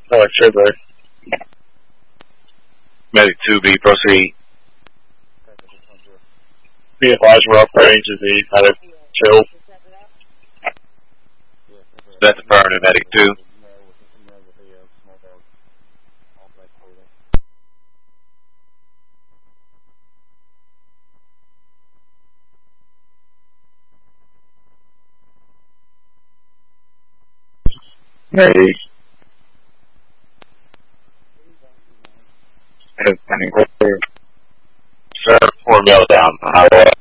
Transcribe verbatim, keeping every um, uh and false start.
Oh, it should be. Medic two B, proceed. Be advised we're up range of the medic two. That's affirmative, medic two. Ready. Sir, four mil down the highway.